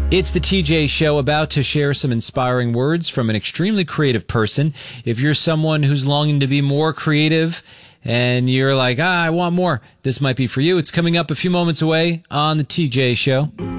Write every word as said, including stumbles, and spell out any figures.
It's the T J Show, about to share some inspiring words from an extremely creative person. If you're someone who's longing to be more creative and you're like, ah, I want more, this might be for you. It's coming up a few moments away on the T J Show.